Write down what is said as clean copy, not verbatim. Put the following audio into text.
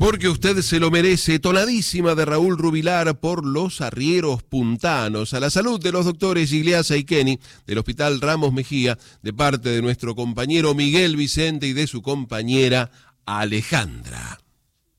Porque usted se lo merece. Tonadísima de Raúl Rubilar por Los Arrieros Puntanos. A la salud de los doctores Igliasa y Kenny del Hospital Ramos Mejía, de parte de nuestro compañero Miguel Vicente y de su compañera Alejandra.